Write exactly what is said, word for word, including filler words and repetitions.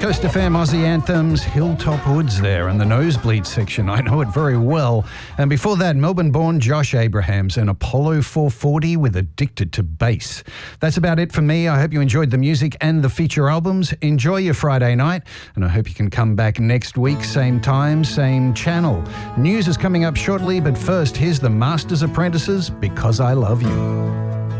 Coast F M Aussie Anthems, Hilltop Hoods there in the nosebleed section. I know it very well. And before that, Melbourne-born Josh Abrahams and Apollo four forty with Addicted to Bass. That's about it for me. I hope you enjoyed the music and the feature albums. Enjoy your Friday night, and I hope you can come back next week, same time, same channel. News is coming up shortly, but first, here's the Masters Apprentices, Because I Love You.